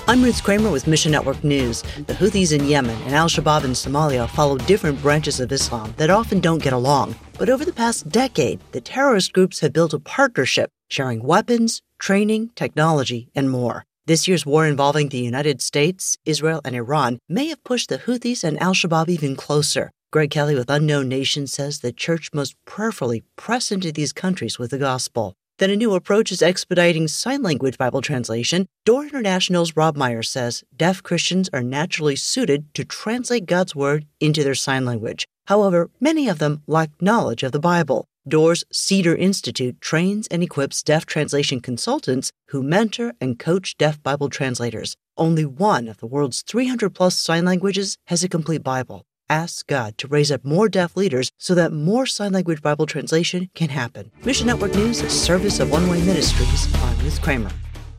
I'm Ruth Kramer with Mission Network News. The Houthis in Yemen and al-Shabaab in Somalia follow different branches of Islam that often don't get along. But over the past decade, the terrorist groups have built a partnership, sharing weapons, training, technology, and more. This year's war involving the United States, Israel, and Iran may have pushed the Houthis and al-Shabaab even closer. Greg Kelly with Unknown Nation says the church must prayerfully press into these countries with the gospel. Then a new approach is expediting sign language Bible translation. Door International's Rob Meyer says deaf Christians are naturally suited to translate God's word into their sign language. However, many of them lack knowledge of the Bible. Door's Cedar Institute trains and equips deaf translation consultants who mentor and coach deaf Bible translators. Only one of the world's 300-plus sign languages has a complete Bible. Ask God to raise up more deaf leaders so that more sign language Bible translation can happen. Mission Network News, a service of One Way Ministries. I'm Ruth Kramer.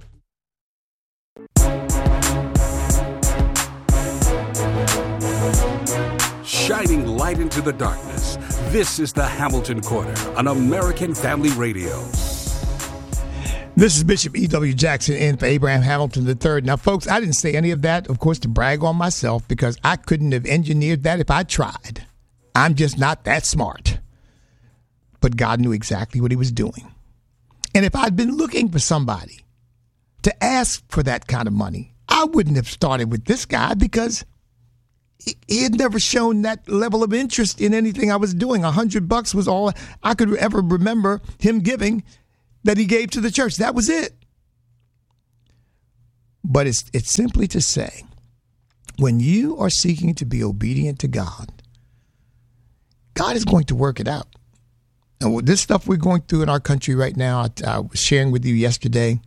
Shining light into the darkness, this is the Hamilton Corner on American Family Radio. This is Bishop E.W. Jackson in for Abraham Hamilton III. Now, folks, I didn't say any of that, of course, to brag on myself because I couldn't have engineered that if I tried. I'm just not that smart. But God knew exactly what he was doing. And if I'd been looking for somebody to ask for that kind of money, I wouldn't have started with this guy because he had never shown that level of interest in anything I was doing. $100 was all I could ever remember him giving that he gave to the church. That was it. But it's simply to say, when you are seeking to be obedient to God, God is going to work it out. And with this stuff we're going through in our country right now, I was sharing with you yesterday,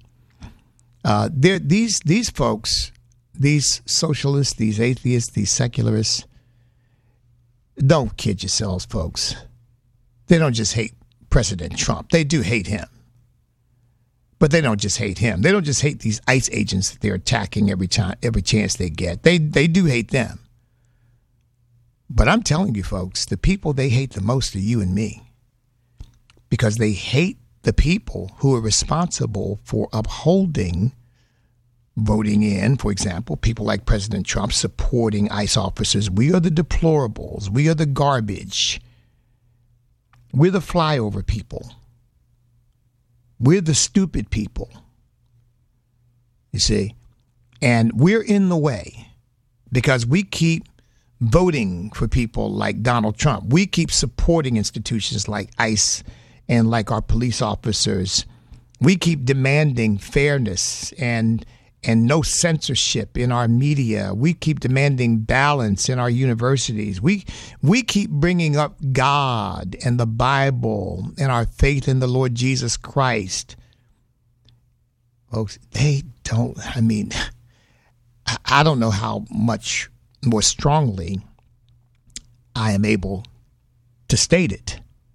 these folks, these socialists, these atheists, these secularists, don't kid yourselves, folks. They don't just hate President Trump. They do hate him. But they don't just hate him. They don't just hate these ICE agents that they're attacking every chance they get. They do hate them. But I'm telling you, folks, the people they hate the most are you and me. Because they hate the people who are responsible for upholding, voting in, for example, people like President Trump supporting ICE officers. We are the deplorables. We are the garbage. We're the flyover people. We're the stupid people, you see, and we're in the way because we keep voting for people like Donald Trump. We keep supporting institutions like ICE and like our police officers. We keep demanding fairness and no censorship in our media. We keep demanding balance in our universities. We keep bringing up God and the Bible and our faith in the Lord Jesus Christ. Folks, they don't, I don't know how much more strongly I am able to state it.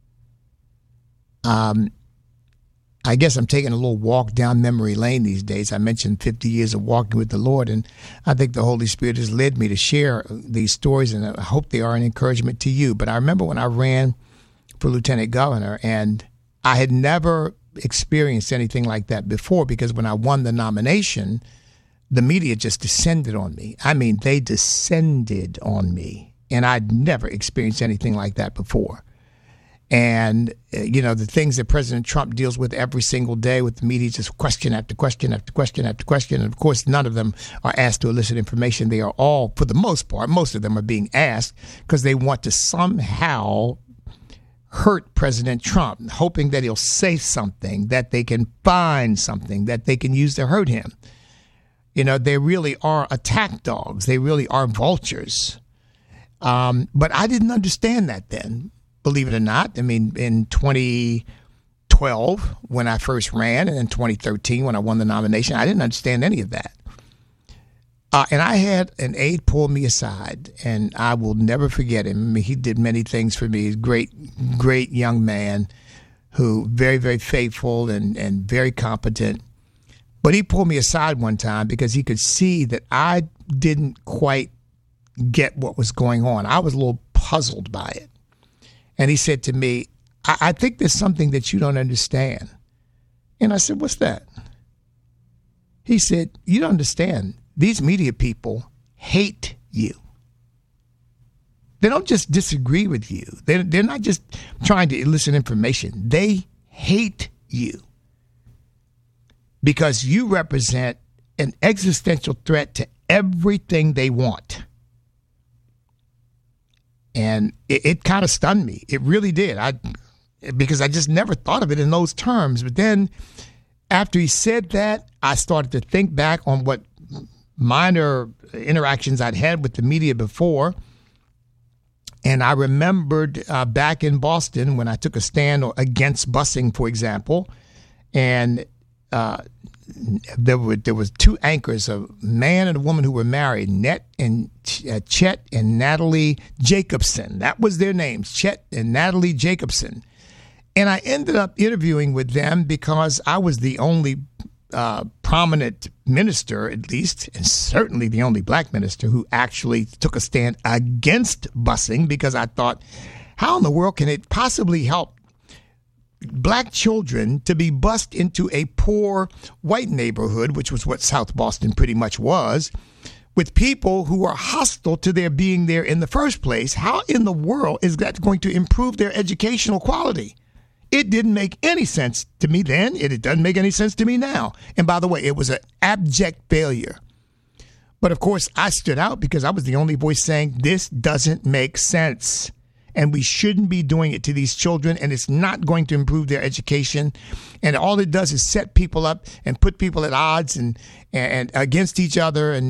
I guess I'm taking a little walk down memory lane these days. I mentioned 50 years of walking with the Lord, and I think the Holy Spirit has led me to share these stories, and I hope they are an encouragement to you. But I remember when I ran for lieutenant governor, and I had never experienced anything like that before because when I won the nomination, the media just descended on me. I mean, they descended on me, and I'd never experienced anything like that before. And, the things that President Trump deals with every single day with the media, just question after question after question after question. And, of course, none of them are asked to elicit information. They are all, for the most part, most of them are being asked because they want to somehow hurt President Trump, hoping that he'll say something, that they can find something that they can use to hurt him. They really are attack dogs. They really are vultures. But I didn't understand that then. Believe it or not, in 2012, when I first ran, and in 2013, when I won the nomination, I didn't understand any of that. And I had an aide pull me aside, and I will never forget him. He did many things for me. He's a great, great young man who very, very faithful and very competent. But he pulled me aside one time because he could see that I didn't quite get what was going on. I was a little puzzled by it. And he said to me, I think there's something that you don't understand. And I said, what's that? He said, you don't understand. these media people hate you. They don't just disagree with you. They're not just trying to elicit information. They hate you because you represent an existential threat to everything they want. And it kind of stunned me. It really did. Because I just never thought of it in those terms. But then after he said that, I started to think back on what minor interactions I'd had with the media before. And I remembered back in Boston when I took a stand against busing, for example, and there was two anchors, a man and a woman who were married, Chet and Natalie Jacobson. That was their names, Chet and Natalie Jacobson. And I ended up interviewing with them because I was the only prominent minister, at least, and certainly the only black minister who actually took a stand against busing, because I thought, how in the world can it possibly help black children to be bused into a poor white neighborhood, which was what South Boston pretty much was, with people who are hostile to their being there in the first place? How in the world is that going to improve their educational quality? It didn't make any sense to me then. It doesn't make any sense to me now. And by the way, it was an abject failure. But of course, I stood out because I was the only voice saying this doesn't make sense. And we shouldn't be doing it to these children, and it's not going to improve their education. And all it does is set people up and put people at odds and against each other. And